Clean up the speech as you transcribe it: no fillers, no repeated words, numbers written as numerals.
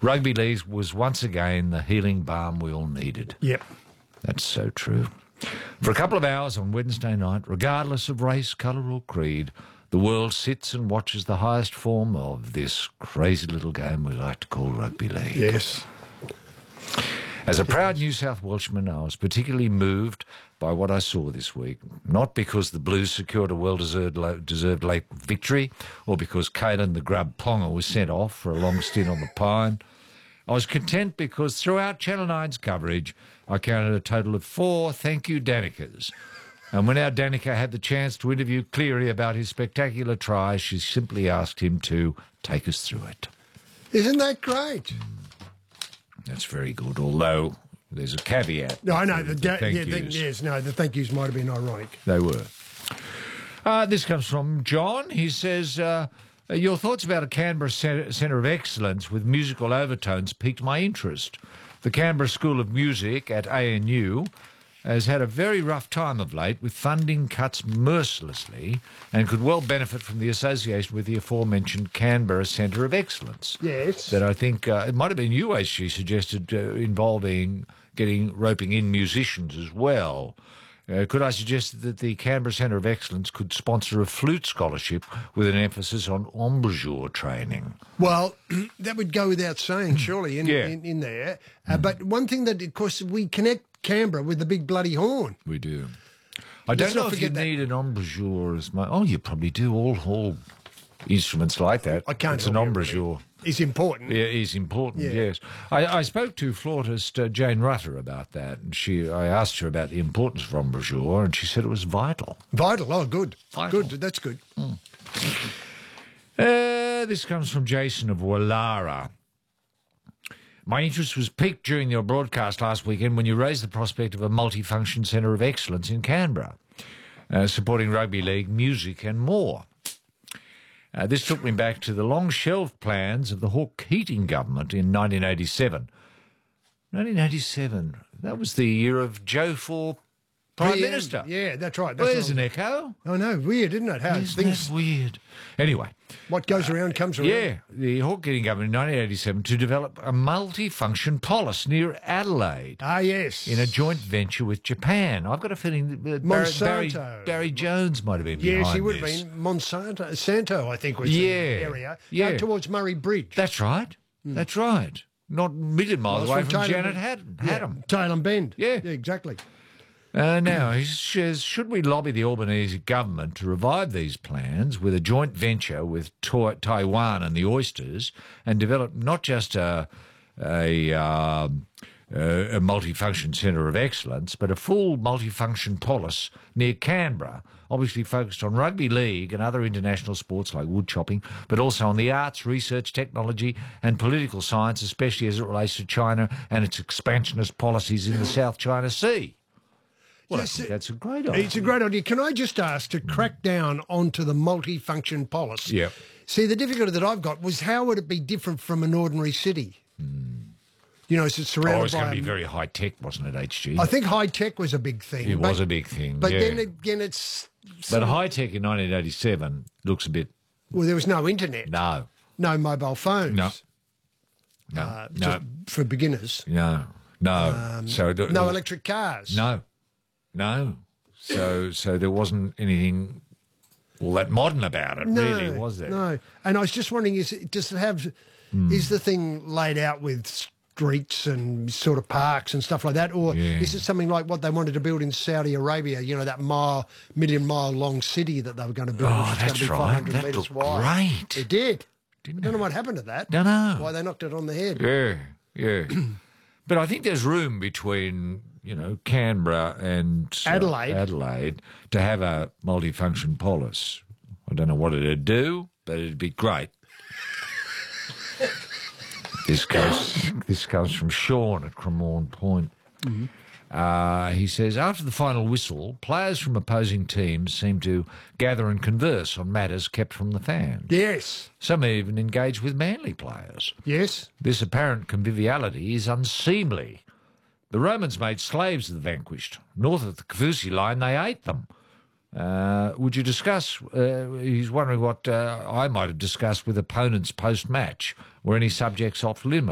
Rugby league was once again the healing balm we all needed. Yep. That's so true. For a couple of hours on Wednesday night, regardless of race, colour or creed, the world sits and watches the highest form of this crazy little game we like to call rugby league. Yes. As a proud New South Welshman, I was particularly moved by what I saw this week, not because the Blues secured a well-deserved late victory or because Caelan the Grub Ponga was sent off for a long stint on the Pine. I was content because throughout Channel 9's coverage, I counted a total of 4 thank you Danikas. And when our Danica had the chance to interview Cleary about his spectacular try, she simply asked him to take us through it. Isn't that great? That's very good, although there's a caveat. No, I know. The The thank yous might have been ironic. They were. This comes from John. He says, your thoughts about a Canberra Centre of Excellence with musical overtones piqued my interest. The Canberra School of Music at ANU has had a very rough time of late with funding cuts mercilessly and could well benefit from the association with the aforementioned Canberra Centre of Excellence. Yes. That I think it might have been you, as she suggested, involving roping in musicians as well. Could I suggest that the Canberra Centre of Excellence could sponsor a flute scholarship with an emphasis on embouchure training? Well, that would go without saying, surely, in there. But one thing that, of course, we connect Canberra with the big bloody horn. We do. I don't know if you need an embouchure as much. Oh, you probably do. All instruments like that. I can't. It's an embouchure. It's important. Yeah, it's important. Yes. I spoke to flautist Jane Rutter about that, and I asked her about the importance of embouchure, and she said it was vital. Vital. Oh, good. Vital. Good. That's good. This comes from Jason of Wallara. My interest was piqued during your broadcast last weekend when you raised the prospect of a multifunction centre of excellence in Canberra, supporting rugby league, music and more. This took me back to the long-shelved plans of the Hawke Keating government in 1987. 1987, that was the year of Joe for Prime Minister. Yeah, that's right. There's an echo. Oh, no, weird, isn't it? How That's weird. Anyway. What goes around comes around. Yeah, the Hawke Keating government in 1987 to develop a multi-function polis near Adelaide. Ah, yes. In a joint venture with Japan. I've got a feeling that Barry Jones might have been behind this. Yes, he would have been. Monsanto, I think, was the area. Yeah. Towards Murray Bridge. That's right. That's right. Not a million miles away from Janet Haddam. Taylor Bend. Yeah, exactly. Now, he says, should we lobby the Albanese government to revive these plans with a joint venture with Taiwan and the oysters and develop not just a multifunction centre of excellence, but a full multifunction polis near Canberra, obviously focused on rugby league and other international sports like wood chopping, but also on the arts, research, technology and political science, especially as it relates to China and its expansionist policies in the South China Sea. Well, yes, I think that's a great idea. It's a great idea. Can I just ask to crack down onto the multifunction polis? Yeah. See, the difficulty that I've got was how would it be different from an ordinary city? You know, so it's surrounded by... Oh, it's going to be very high-tech, wasn't it, HG? I think high-tech was a big thing. It was a big thing, But then again, it's... But high-tech in 1987 looks a bit... Well, there was no internet. No. No mobile phones. No. Just for beginners. No. No electric cars. No. So there wasn't anything all that modern about it, really, was there? No. And I was just wondering, is the thing laid out with streets and sort of parks and stuff like that, or is it something like what they wanted to build in Saudi Arabia? You know, that million-mile long city that they were going to build, which was going to be 500 metres wide. Great. It did. I don't know what happened to that. Don't know. Why they knocked it on the head. Yeah. But I think there's room between, Canberra and Adelaide to have a multifunction polis. I don't know what it'd do, but it'd be great. This comes from Sean at Cremorne Point. He says, after the final whistle, players from opposing teams seem to gather and converse on matters kept from the fans. Yes. Some even engage with Manly players. Yes. This apparent conviviality is unseemly. The Romans made slaves of the vanquished. North of the Kaufusi line, they ate them. Would you discuss, he's wondering what I might have discussed with opponents post-match. Were any subjects off limits?